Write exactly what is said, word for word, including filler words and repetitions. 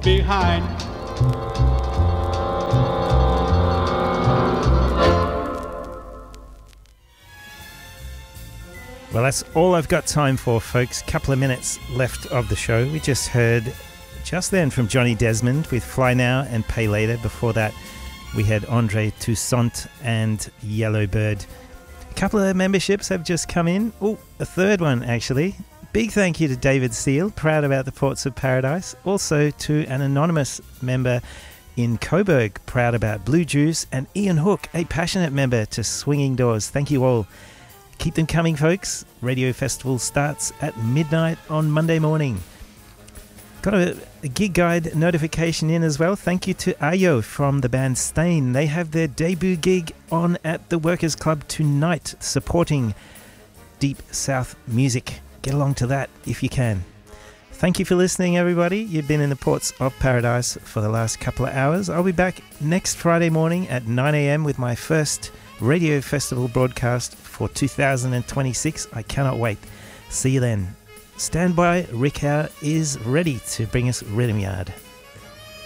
behind. Well, that's all I've got time for, folks. Couple of minutes left of the show. We just heard just then from Johnny Desmond with Fly Now and Pay Later. Before that, we had Andre Toussaint and Yellowbird. A couple of memberships have just come in. Oh, a third one, actually. Big thank you to David Steele, proud about the Ports of Paradise. Also to an anonymous member in Coburg, proud about Blue Juice. And Ian Hook, a passionate member to Swinging Doors. Thank you all. Keep them coming, folks. Radio Festival starts at midnight on Monday morning. Got a, a gig guide notification in as well. Thank you to Ayo from the band Stain. They have their debut gig on at the Workers Club tonight, supporting Deep South music. Get along to that if you can. Thank you for listening, everybody. You've been in the Ports of Paradise for the last couple of hours. I'll be back next Friday morning at nine a.m. with my first Radio Festival broadcast for two thousand twenty-six. I cannot wait. See you then. Stand by, Rick Howe is ready to bring us Rhythm Yard.